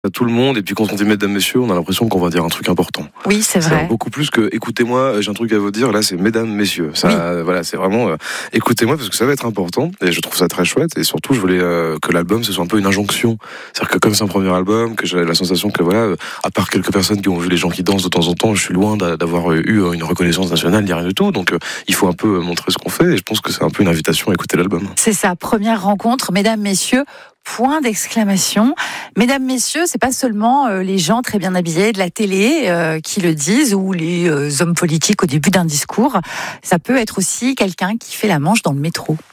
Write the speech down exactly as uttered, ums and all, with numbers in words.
à tout le monde, et puis quand on dit mesdames, messieurs, on a l'impression qu'on va dire un truc important. Oui, c'est vrai. C'est beaucoup plus que écoutez-moi, j'ai un truc à vous dire. Là, c'est mesdames, messieurs. Ça, Oui. voilà, c'est vraiment euh, écoutez-moi parce que ça va être important, et je trouve ça très chouette. Et surtout, je voulais euh, que l'album ce soit un peu une injonction. C'est-à-dire que comme c'est un premier album, que j'ai la sensation que voilà, euh, à part quelques personnes qui ont vu les gens qui dansent de temps en temps, je suis loin d'a- d'avoir eu une reconnaissance nationale, ni rien du tout. Donc, euh, il faut un peu montrer ce qu'on fait. Et je pense que c'est un peu une invitation à écouter l'album. C'est sa première rencontre, mesdames, messieurs. Point d'exclamation. Mesdames, messieurs, c'est pas seulement euh, les gens très bien habillés de la télé euh, qui le disent, ou les euh, hommes politiques au début d'un discours. Ça peut être aussi quelqu'un qui fait la manche dans le métro.